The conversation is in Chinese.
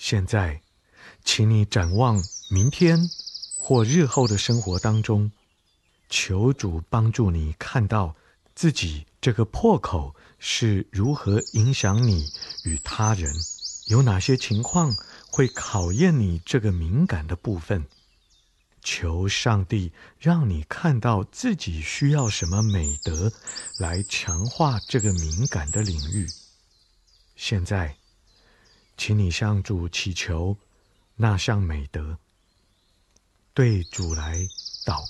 现在，请你展望明天或日后的生活当中，求主帮助你看到自己这个破口是如何影响你与他人，有哪些情况会考验你这个敏感的部分。求上帝让你看到自己需要什么美德来强化这个敏感的领域。现在，请你向主祈求那项美德，对主来祷告。